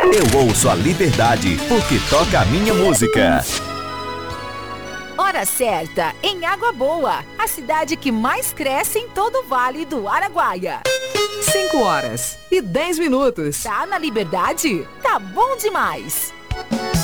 Eu ouço a Liberdade, porque toca a minha música. Hora certa, em Água Boa, a cidade que mais cresce em todo o Vale do Araguaia. 5h10. Tá na Liberdade? Tá bom demais.